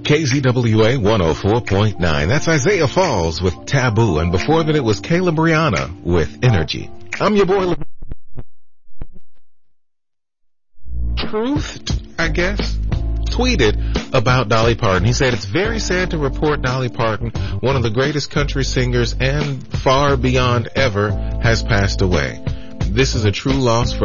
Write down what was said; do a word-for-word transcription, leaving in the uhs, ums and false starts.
K Z W A one oh four point nine. That's Isaiah Falls with Taboo. And before that, it was Kayla Brianna with Energy. I'm your boy. Le- Truth, I guess, tweeted about Dolly Parton. He said, it's very sad to report Dolly Parton, one of the greatest country singers and far beyond ever, has passed away. This is a true loss for